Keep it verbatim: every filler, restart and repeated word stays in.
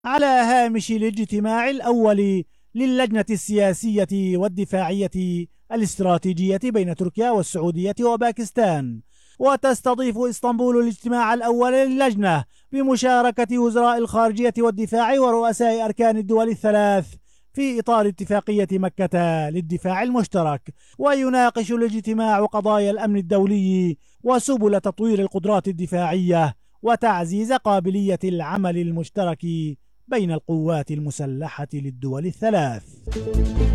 على هامش الاجتماع الأول للجنة السياسية والدفاعية الاستراتيجية بين تركيا والسعودية وباكستان. وتستضيف إسطنبول الاجتماع الأول للجنة بمشاركة وزراء الخارجية والدفاع ورؤساء أركان الدول الثلاث في إطار اتفاقية مكة للدفاع المشترك. ويناقش الاجتماع قضايا الأمن الدولي وسبل تطوير القدرات الدفاعية وتعزيز قابلية العمل المشترك بين القوات المسلحة للدول الثلاث.